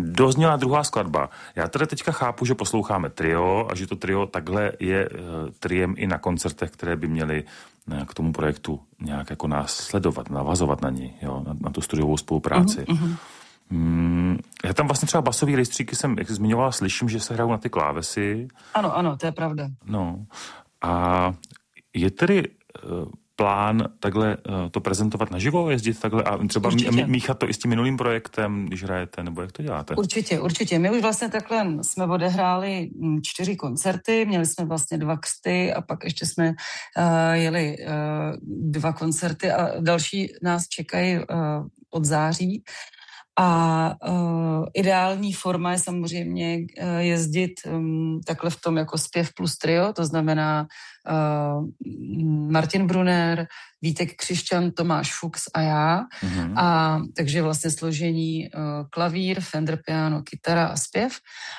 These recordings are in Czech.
Dozněla druhá skladba. Já teda teďka chápu, že posloucháme trio a že to trio takhle je triem i na koncertech, které by měly k tomu projektu nějak jako následovat, navazovat na ní, jo, na tu studiovou spolupráci. Já tam vlastně třeba basový rejstříky jsem, jak jsi zmiňovala, slyším, že se hrajou na ty klávesy. Ano, to je pravda. No. A je tedy plán takhle to prezentovat naživo, jezdit takhle a třeba míchat to i s tím minulým projektem, když hrajete, nebo jak to děláte? Určitě. My už vlastně takhle jsme odehráli 4 koncerty, měli jsme vlastně 2 křty a pak ještě jsme jeli 2 koncerty a další nás čekají od září. A ideální forma je samozřejmě jezdit takhle v tom jako zpěv plus trio, to znamená Martin Brunner, Vítek Křišťan, Tomáš Fuchs a já. A takže vlastně složení klavír, Fender piano, kytara a zpěv.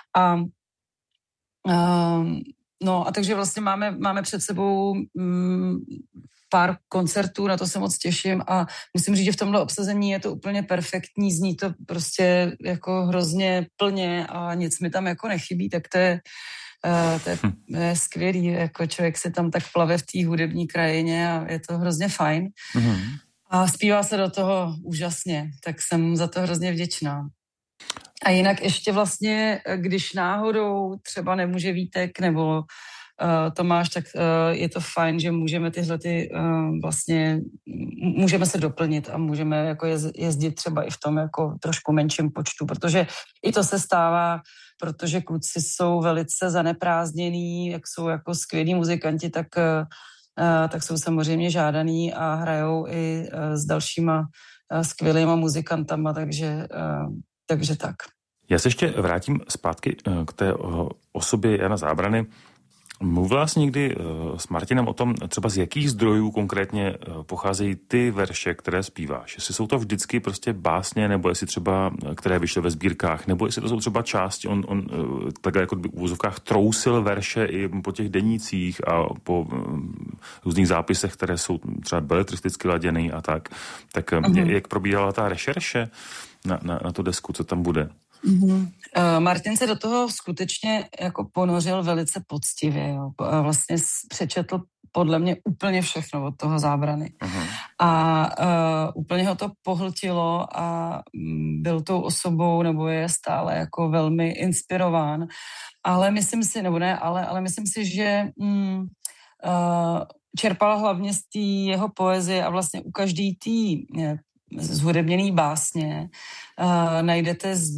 No a takže vlastně máme před sebou pár koncertů, na to se moc těším a musím říct, že v tomhle obsazení je to úplně perfektní, zní to prostě jako hrozně plně a nic mi tam jako nechybí, tak to je skvělý, jako člověk se tam tak plave v té hudební krajině a je to hrozně fajn. A zpívá se do toho úžasně, tak jsem za to hrozně vděčná. A jinak ještě vlastně, když náhodou třeba nemůže Vítek nebo Tomáš, tak je to fajn, že můžeme vlastně můžeme se doplnit a můžeme jako jezdit třeba i v tom jako trošku menším počtu, protože i to se stává, protože kluci jsou velice zaneprázdnění, jak jsou jako skvělí muzikanti, tak jsou samozřejmě žádaný a hrajou i s dalšíma skvělýma muzikantama, takže tak. Já se ještě vrátím zpátky k té osobě Jana Zábrany. Mluvila jsi někdy s Martinem o tom, třeba z jakých zdrojů konkrétně pocházejí ty verše, které zpíváš? Jestli jsou to vždycky prostě básně, nebo jestli třeba, které vyšly ve sbírkách, nebo jestli to jsou třeba části, on takhle jako v úvozovkách trousil verše i po těch denících a po různých zápisech, které jsou třeba beletristicky laděný a tak. Tak jak probíhala ta rešerše na tu desku, co tam bude? Martin se do toho skutečně jako ponořil velice poctivě. Jo. Vlastně přečetl podle mě úplně všechno od toho Zábrany. A úplně ho to pohltilo a byl tou osobou, nebo je stále jako velmi inspirován. Ale myslím si, ale myslím si, že čerpal hlavně z té jeho poezie a vlastně u každý té zhudebněný básně najdete